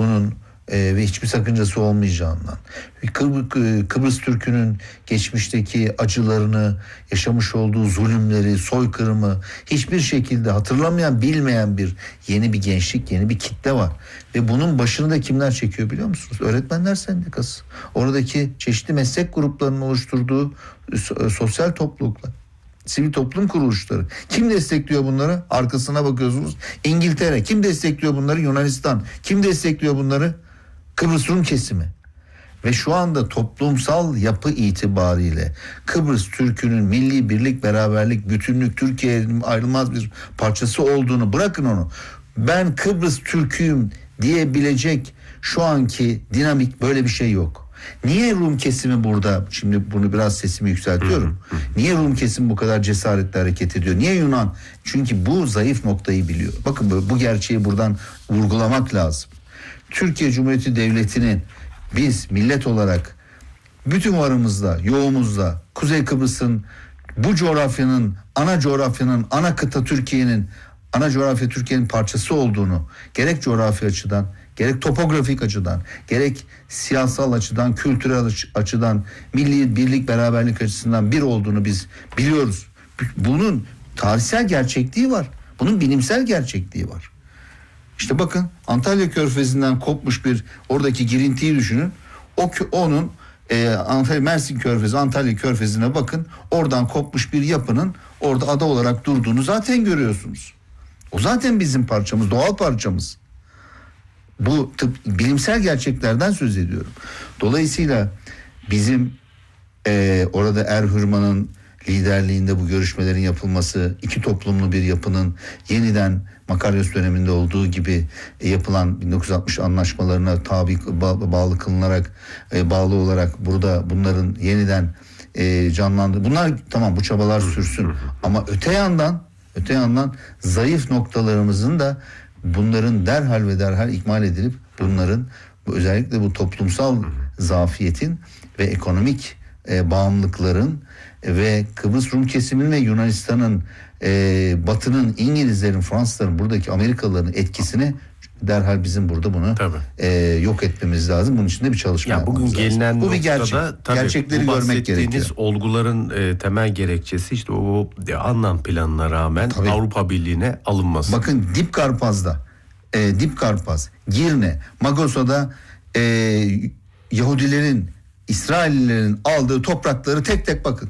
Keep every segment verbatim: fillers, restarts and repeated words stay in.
bunun e, ve hiçbir sakıncası olmayacağından, Kıbr- Kıbrıs Türk'ünün geçmişteki acılarını, yaşamış olduğu zulümleri, soykırımı hiçbir şekilde hatırlamayan, bilmeyen bir yeni bir gençlik, yeni bir kitle var. Ve bunun başını da kimler çekiyor biliyor musunuz? Öğretmenler Sendikası. Oradaki çeşitli meslek gruplarının oluşturduğu sosyal topluluklar, sivil toplum kuruluşları. Kim destekliyor bunları? Arkasına bakıyorsunuz. İngiltere. Kim destekliyor bunları? Yunanistan. Kim destekliyor bunları? Kıbrıs Rum kesimi. Ve şu anda toplumsal yapı itibariyle Kıbrıs Türk'ünün milli birlik, beraberlik, bütünlük, Türkiye'nin ayrılmaz bir parçası olduğunu, bırakın onu, ben Kıbrıs Türk'üyüm diyebilecek şu anki dinamik, böyle bir şey yok. Niye Rum kesimi burada? Şimdi bunu biraz sesimi yükseltiyorum. Niye Rum kesimi bu kadar cesaretle hareket ediyor? Niye Yunan? Çünkü bu zayıf noktayı biliyor. Bakın bu, bu gerçeği buradan vurgulamak lazım. Türkiye Cumhuriyeti Devleti'nin biz millet olarak bütün varımızla, yoğumuzla Kuzey Kıbrıs'ın, bu coğrafyanın, ana coğrafyanın, ana kıta Türkiye'nin, ana coğrafya Türkiye'nin parçası olduğunu, gerek coğrafi açıdan, gerek topografik açıdan, gerek siyasal açıdan, kültürel açıdan, milli birlik, beraberlik açısından bir olduğunu biz biliyoruz. Bunun tarihsel gerçekliği var. Bunun bilimsel gerçekliği var. İşte bakın, Antalya Körfezi'nden kopmuş bir oradaki girintiyi düşünün. O onun e, Antalya Mersin Körfezi, Antalya Körfezi'ne bakın. Oradan kopmuş bir yapının orada ada olarak durduğunu zaten görüyorsunuz. O zaten bizim parçamız, doğal parçamız. Bu tıp, bilimsel gerçeklerden söz ediyorum. Dolayısıyla bizim e, orada Erhürman'ın liderliğinde bu görüşmelerin yapılması, iki toplumlu bir yapının yeniden Makaryos döneminde olduğu gibi e, yapılan bin dokuz yüz altmış anlaşmalarına tabi ba- bağlı kılınarak, e, bağlı olarak burada bunların yeniden e, canlandı. Bunlar tamam, bu çabalar sürsün, ama öte yandan öte yandan zayıf noktalarımızın da bunların derhal ve derhal ikmal edilip bunların özellikle bu toplumsal zafiyetin ve ekonomik e, bağımlılıkların ve Kıbrıs Rum kesiminin ve Yunanistan'ın, e, Batı'nın, İngilizlerin, Fransızların, buradaki Amerikalıların etkisini derhal bizim burada bunu e, yok etmemiz lazım. Bunun için de bir çalışma ya yapmamız bugün gelinen lazım. Bu noktada, bir gerçek. tabii, Gerçekleri bu görmek gerekiyor. bahsettiğiniz olguların e, temel gerekçesi işte o e, Annan planına rağmen tabii Avrupa Birliği'ne alınması. Bakın Dip Karpaz'da, e, Dip Karpaz, Girne, Magosa'da e, Yahudilerin, İsraillilerin aldığı toprakları tek tek bakın.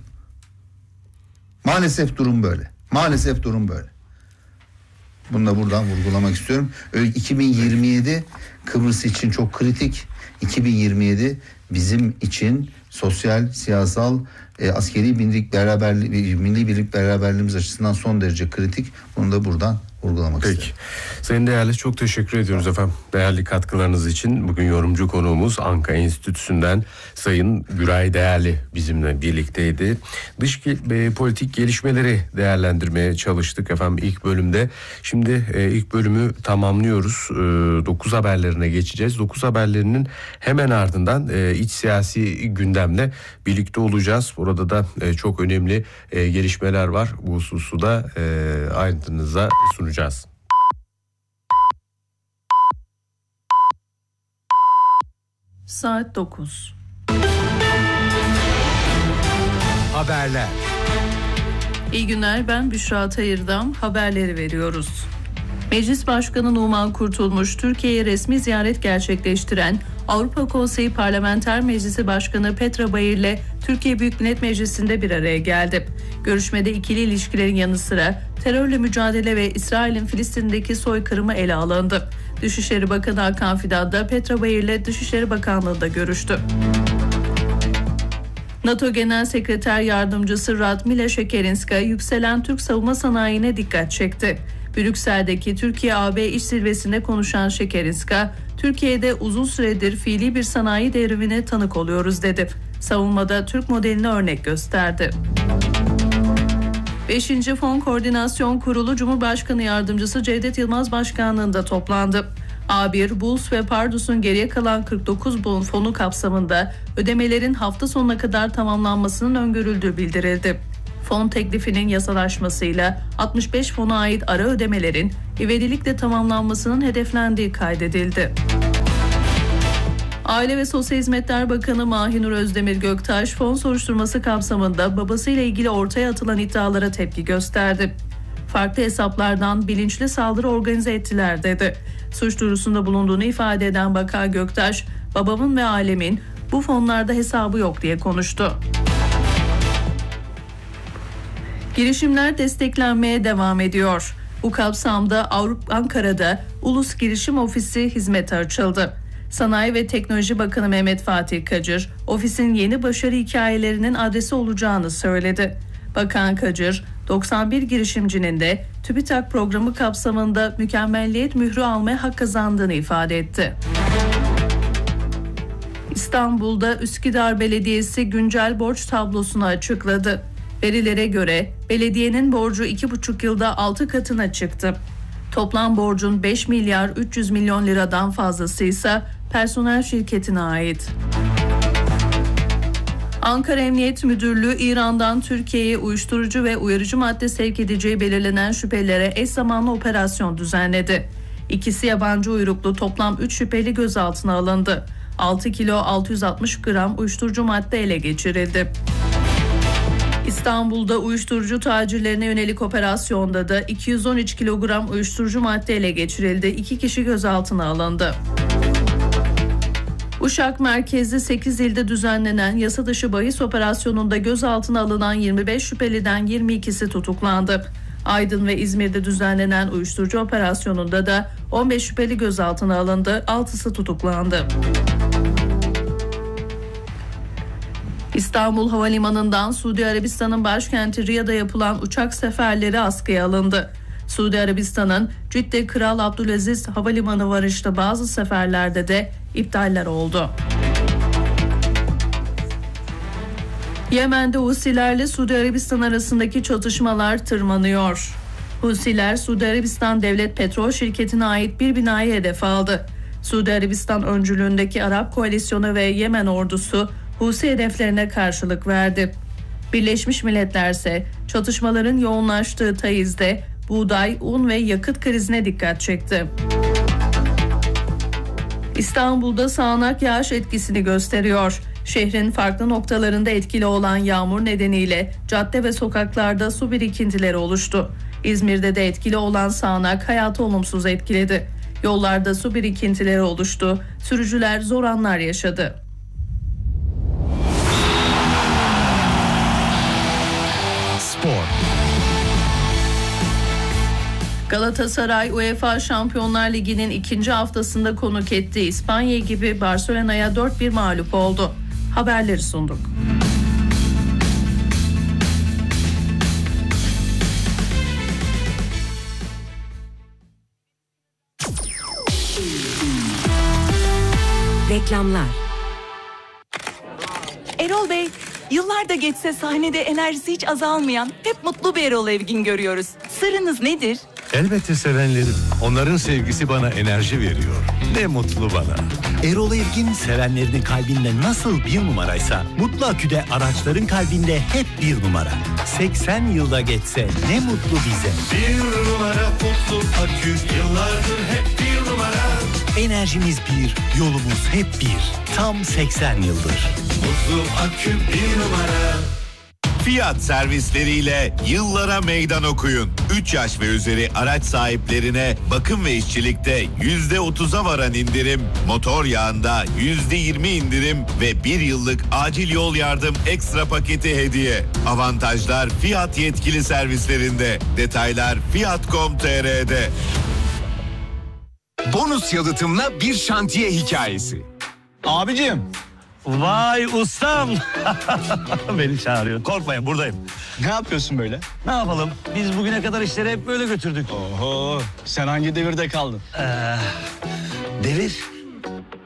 Maalesef durum böyle. Maalesef durum böyle. Bunu da buradan vurgulamak istiyorum. iki bin yirmi yedi Kıbrıs için çok kritik. iki bin yirmi yedi bizim için sosyal, siyasal, e, askeri birlik beraberliği, milli birlik beraberliğimiz açısından son derece kritik. Bunu da buradan vurgulamak Peki. istedim. Sayın Değerli, çok teşekkür ediyoruz efendim. Değerli katkılarınız için. Bugün yorumcu konuğumuz Anka Enstitüsü'nden Sayın Güray Değerli bizimle birlikteydi. Dış e, politik gelişmeleri değerlendirmeye çalıştık efendim ilk bölümde. Şimdi e, ilk bölümü tamamlıyoruz. E, dokuz haberlerine geçeceğiz. dokuz haberlerinin hemen ardından e, iç siyasi gündemle birlikte olacağız. Burada da e, çok önemli e, gelişmeler var. Bu hususu da e, ayrıntınıza sunacağız. Saat dokuz. Haberler. İyi günler, ben Büşra Tayırdam. Haberleri veriyoruz. Meclis Başkanı Numan Kurtulmuş, Türkiye'ye resmi ziyaret gerçekleştiren Avrupa Konseyi Parlamenter Meclisi Başkanı Petra Bayır'le Türkiye Büyük Millet Meclisi'nde bir araya geldi. Görüşmede ikili ilişkilerin yanı sıra terörle mücadele ve İsrail'in Filistin'deki soykırımı ele alındı. Dışişleri Bakanı Hakan Fidan da Petra Bayır'le Dışişleri Bakanlığı'nda görüştü. NATO Genel Sekreter Yardımcısı Radmila Şekerinska, yükselen Türk savunma sanayine dikkat çekti. Brüksel'deki Türkiye-A B İş Zirvesi'nde konuşan Şekerinska, Türkiye'de uzun süredir fiili bir sanayi devrimine tanık oluyoruz dedi. Savunmada Türk modelini örnek gösterdi. beşinci Fon Koordinasyon Kurulu Cumhurbaşkanı Yardımcısı Cevdet Yılmaz Başkanlığı'nda toplandı. A bir, Buls ve Pardus'un geriye kalan kırk dokuz bon fonu kapsamında ödemelerin hafta sonuna kadar tamamlanmasının öngörüldüğü bildirildi. Fon teklifinin yasalaşmasıyla altmış beş fona ait ara ödemelerin ivedilikle tamamlanmasının hedeflendiği kaydedildi. Aile ve Sosyal Hizmetler Bakanı Mahinur Özdemir Göktaş, fon soruşturması kapsamında babasıyla ilgili ortaya atılan iddialara tepki gösterdi. Farklı hesaplardan bilinçli saldırı organize ettiler dedi. Suç duyurusunda bulunduğunu ifade eden Bakan Göktaş, babamın ve ailemin bu fonlarda hesabı yok diye konuştu. Girişimler desteklenmeye devam ediyor. Bu kapsamda Avrupa Ankara'da Ulus Girişim Ofisi hizmete açıldı. Sanayi ve Teknoloji Bakanı Mehmet Fatih Kacır, ofisin yeni başarı hikayelerinin adresi olacağını söyledi. Bakan Kacır, doksan bir girişimcinin de TÜBİTAK programı kapsamında mükemmelliyet mührü almaya hak kazandığını ifade etti. İstanbul'da Üsküdar Belediyesi güncel borç tablosunu açıkladı. Verilere göre belediyenin borcu iki buçuk yılda altı katına çıktı. Toplam borcun beş milyar üç yüz milyon liradan fazlası ise personel şirketine ait. Ankara Emniyet Müdürlüğü, İran'dan Türkiye'ye uyuşturucu ve uyarıcı madde sevk edeceği belirlenen şüphelilere eş zamanlı operasyon düzenledi. İkisi yabancı uyruklu toplam üç şüpheli gözaltına alındı. altı kilo altı yüz altmış gram uyuşturucu madde ele geçirildi. İstanbul'da uyuşturucu tacirlerine yönelik operasyonda da iki yüz on üç kilogram uyuşturucu madde ele geçirildi. İki kişi gözaltına alındı. Uşak merkezli sekiz ilde düzenlenen yasa dışı bahis operasyonunda gözaltına alınan yirmi beş şüpheliden yirmi ikisi tutuklandı. Aydın ve İzmir'de düzenlenen uyuşturucu operasyonunda da on beş şüpheli gözaltına alındı, altısı tutuklandı. İstanbul Havalimanı'ndan Suudi Arabistan'ın başkenti Riyad'a yapılan uçak seferleri askıya alındı. Suudi Arabistan'ın Cidde Kral Abdülaziz Havalimanı varışta bazı seferlerde de iptaller oldu. Yemen'de Husilerle Suudi Arabistan arasındaki çatışmalar tırmanıyor. Husiler, Suudi Arabistan Devlet Petrol Şirketi'ne ait bir binayı hedef aldı. Suudi Arabistan öncülüğündeki Arap Koalisyonu ve Yemen ordusu Husi hedeflerine karşılık verdi. Birleşmiş Milletler ise çatışmaların yoğunlaştığı Taiz'de buğday, un ve yakıt krizine dikkat çekti. İstanbul'da sağanak yağış etkisini gösteriyor. Şehrin farklı noktalarında etkili olan yağmur nedeniyle cadde ve sokaklarda su birikintileri oluştu. İzmir'de de etkili olan sağanak hayatı olumsuz etkiledi. Yollarda su birikintileri oluştu. Sürücüler zor anlar yaşadı. Spor. Galatasaray UEFA Şampiyonlar Ligi'nin ikinci haftasında konuk ettiği İspanya gibi Barcelona'ya dört bir mağlup oldu. Haberleri sunduk. Reklamlar. Erol Bey, yıllarda geçse sahnede enerjisi hiç azalmayan, hep mutlu bir Erol Evgin görüyoruz. Sırrınız nedir? Elbette sevenlerim. Onların sevgisi bana enerji veriyor. Ne mutlu bana. Erol Evgin sevenlerinin kalbinde nasıl bir numaraysa Mutlu Akü'de araçların kalbinde hep bir numara. seksen yılda geçse ne mutlu bize. Bir numara Mutlu Akü, yıllardır hep bir numara. Enerjimiz bir, yolumuz hep bir. Tam seksen yıldır. Mutlu Akü bir numara. Fiyat servisleriyle yıllara meydan okuyun. üç yaş ve üzeri araç sahiplerine bakım ve işçilikte yüzde otuza varan indirim, motor yağında yüzde yirmi indirim ve bir yıllık acil yol yardım ekstra paketi hediye. Avantajlar Fiyat yetkili servislerinde. Detaylar fiyat nokta com nokta tr'de. Bonus yalıtımla bir şantiye hikayesi. Abicim. Vay ustam. Beni çağırıyor. Korkmayın, buradayım. Ne yapıyorsun böyle? Ne yapalım? Biz bugüne kadar işleri hep böyle götürdük. Oho, sen hangi devirde kaldın? Ee, devir